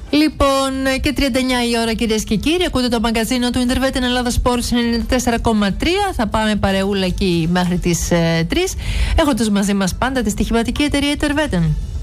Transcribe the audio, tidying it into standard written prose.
Λοιπόν, και 39 η ώρα, κυρίες και κύριοι. Ακούτε το μαγκαζίνο του Intervetin Ελλάδα Sports 94,3. Θα πάμε παρεούλα εκεί μέχρι τις 3. Έχοντας μαζί μας πάντα τη στοιχηματική εταιρεία Intervetin.